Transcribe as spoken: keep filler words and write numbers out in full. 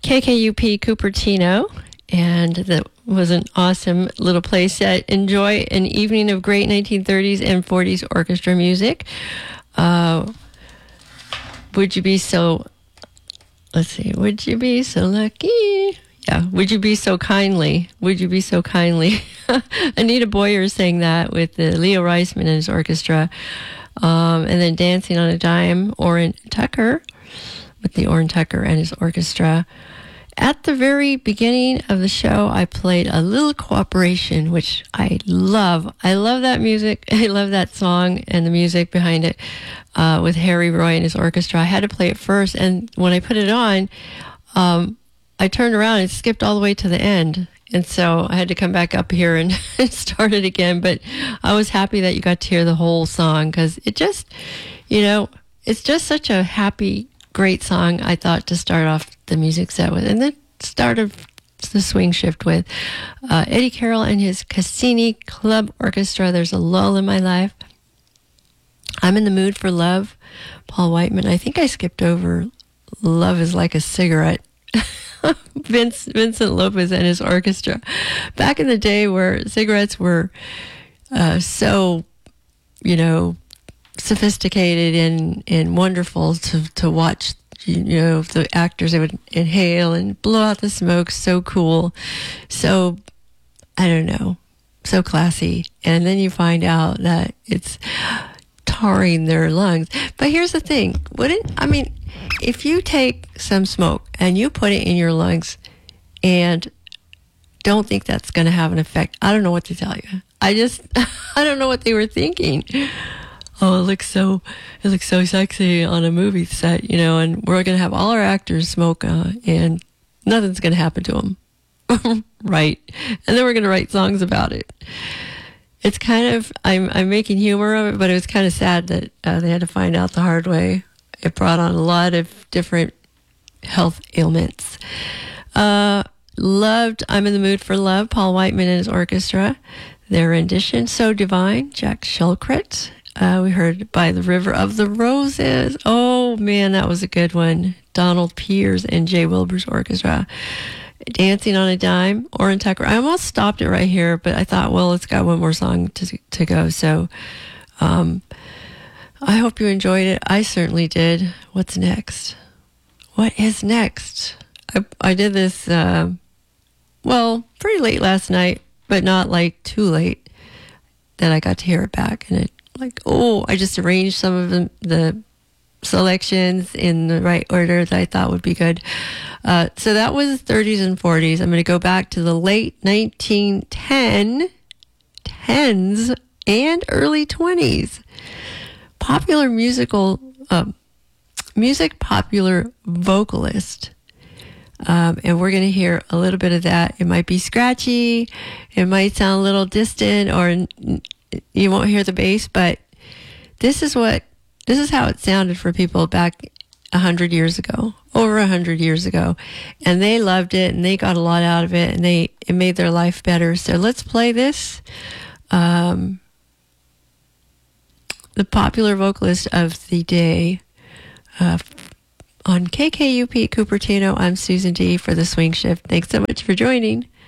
K K U P Cupertino, and that was an awesome little play set. Enjoy an evening of great nineteen thirties and forties orchestra music. Uh, would you be so, let's see, would you be so lucky? Yeah, would you be so kindly? Would you be so kindly? Anita Boyer sang that with the Leo Reisman and his orchestra. Um, and then Dancing on a Dime, Orrin Tucker, with the Orrin Tucker and his orchestra. At the very beginning of the show, I played a little Cooperation, which I love. I love that music. I love that song and the music behind it uh, with Harry Roy and his orchestra. I had to play it first, and when I put it on, um, I turned around and skipped all the way to the end. And so I had to come back up here and start it again. But I was happy that you got to hear the whole song, because it just, you know, it's just such a happy, great song, I thought, to start off the music set with. And then start of the swing shift with uh, Eddie Carroll and his Cassini Club Orchestra, There's a Lull in My Life. I'm in the Mood for Love, Paul Whiteman. I think I skipped over Love is Like a Cigarette. Vince, Vincent Lopez and his orchestra. Back in the day where cigarettes were uh, so, you know, sophisticated and, and wonderful to, to watch, you know, the actors, they would inhale and blow out the smoke. So cool. So, I don't know, so classy. And then you find out that it's tarring their lungs. But here's the thing. Wouldn't, I mean, if you take some smoke and you put it in your lungs and don't think that's going to have an effect, I don't know what to tell you. I just, I don't know what they were thinking. Oh, it looks so, it looks so sexy on a movie set, you know, and we're going to have all our actors smoke uh, and nothing's going to happen to them. Right. And then we're going to write songs about it. It's kind of, I'm, I'm making humor of it, but it was kind of sad that uh, they had to find out the hard way. It brought on a lot of different health ailments. Uh, loved I'm in the Mood for Love, Paul Whiteman and his orchestra. Their rendition, So Divine, Jack Shilkret. Uh, we heard By the River of the Roses. Oh, man, that was a good one. Donald Piers and Jay Wilbur's orchestra. Dancing on a Dime, Orrin Tucker. I almost stopped it right here, but I thought, well, it's got one more song to to go. So um, I hope you enjoyed it. I certainly did. What's next? What is next? I, I did this, uh, well, pretty late last night, but not like too late that I got to hear it back. And it, like, oh, I just arranged some of the, the selections in the right order that I thought would be good. Uh, so that was thirties and forties. I'm going to go back to the late nineteen ten, tens, and early twenties. Popular musical, um, music popular vocalist. Um, and we're going to hear a little bit of that. It might be scratchy. It might sound a little distant, or you won't hear the bass, but this is what, this is how it sounded for people back a hundred years ago, over a hundred years ago. And they loved it, and they got a lot out of it, and they, it made their life better. So let's play this. Um, the popular vocalist of the day, uh, on K K U P Cupertino. I'm Susan D for the Swing Shift. Thanks so much for joining.